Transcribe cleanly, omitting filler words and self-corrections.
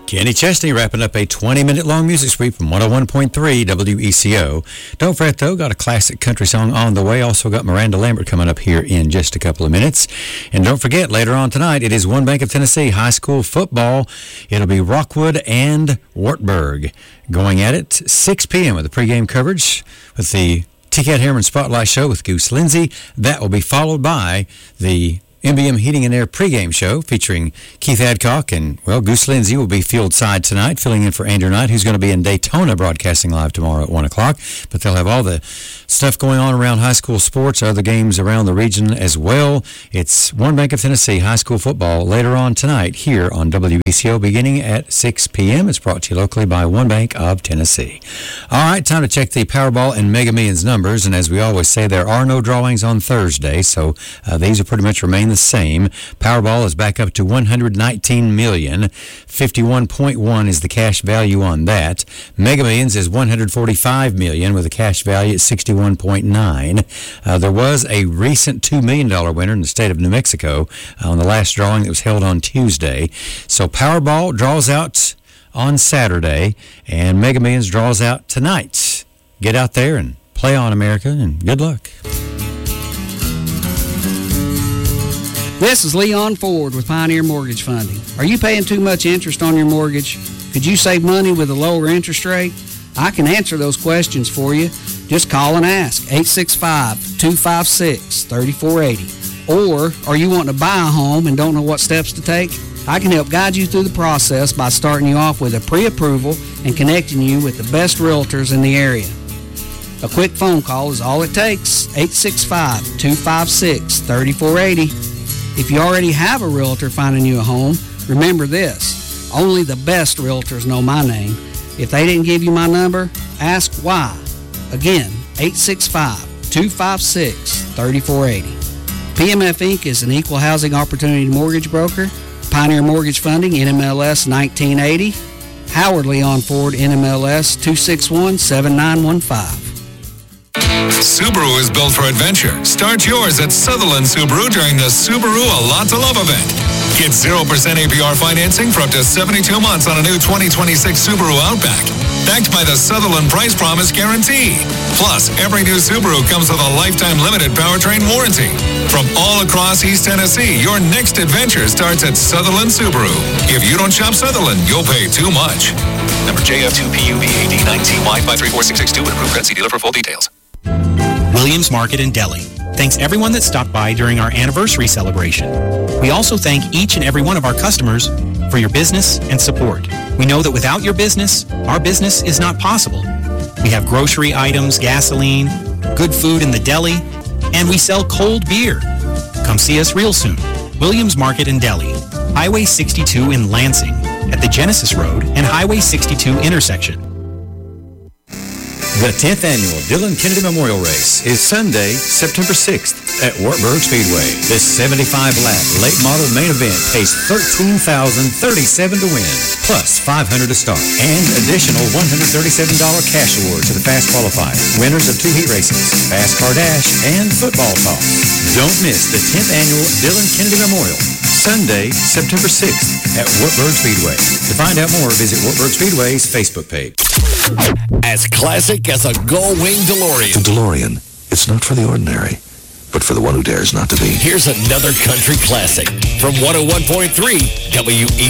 Kenny Chesney wrapping up a 20-minute long music sweep from 101.3 WECO. Don't fret, though, got a classic country song on the way. Also got Miranda Lambert coming up here in just a couple of minutes. And don't forget, later on tonight, it is One Bank of Tennessee high school football. It'll be Rockwood and Wartburg going at it 6 p.m. with the pregame coverage with the T-Cat Harriman Spotlight Show with Goose Lindsay. That will be followed by the MBM Heating and Air pregame show featuring Keith Adcock, and, well, Goose Lindsay will be field side tonight, filling in for Andrew Knight, who's going to be in Daytona broadcasting live tomorrow at 1 o'clock. But they'll have all the stuff going on around high school sports, other games around the region as well. It's One Bank of Tennessee high school football later on tonight here on WECO beginning at 6 p.m. It's brought to you locally by One Bank of Tennessee. All right, time to check the Powerball and Mega Millions numbers, and as we always say, there are no drawings on Thursday, so these will pretty much remain the same. Powerball is back up to $119 million. 51.1 is the cash value on that. Mega Millions is $145 million with a cash value at 61.9. There was a recent $2 million winner in the state of New Mexico on the last drawing that was held on Tuesday. So Powerball draws out on Saturday, and Mega Millions draws out tonight. Get out there and play on, America, and good luck. This is Leon Ford with Pioneer Mortgage Funding. Are you paying too much interest on your mortgage? Could you save money with a lower interest rate? I can answer those questions for you. Just call and ask, 865-256-3480. Or are you wanting to buy a home and don't know what steps to take? I can help guide you through the process by starting you off with a pre-approval and connecting you with the best realtors in the area. A quick phone call is all it takes, 865-256-3480. If you already have a realtor finding you a home, remember this, only the best realtors know my name. If they didn't give you my number, ask why. Again, 865-256-3480. PMF Inc. is an equal housing opportunity mortgage broker. Pioneer Mortgage Funding, NMLS 1980. Howard Leon Ford, NMLS 261-7915. Subaru is built for adventure. Start yours at Sutherland Subaru during the Subaru A Lot to Love event. Get 0% APR financing for up to 72 months on a new 2026 Subaru Outback. Backed by the Sutherland Price Promise Guarantee. Plus, every new Subaru comes with a lifetime limited powertrain warranty. From all across East Tennessee, your next adventure starts at Sutherland Subaru. If you don't shop Sutherland, you'll pay too much. Number JF2PUBAD 19Y534662 and approved Red dealer for full details. Williams Market and Deli thanks everyone that stopped by during our anniversary celebration. We also thank each and every one of our customers for your business and support. We know that without your business, our business is not possible. We have grocery items, gasoline, good food in the deli, and we sell cold beer. Come see us real soon. Williams Market and Deli, Highway 62 in Lansing, at the Genesis Road and Highway 62 intersection. The 10th annual Dillon Kennedy Memorial Race is Sunday, September 6th at Wartburg Speedway. This 75-lap late model main event pays $13,037 to win, plus $500 to start, and additional $137 cash award to the fast qualifier. Winners of 2 heat races, Fast Car Dash, and football toss. Don't miss the 10th annual Dillon Kennedy Memorial, Sunday, September 6th at Wartburg Speedway. To find out more, visit Wartburg Speedway's Facebook page. As classic as a Gullwing DeLorean. The DeLorean, it's not for the ordinary, but for the one who dares not to be. Here's another country classic from 101.3 WE.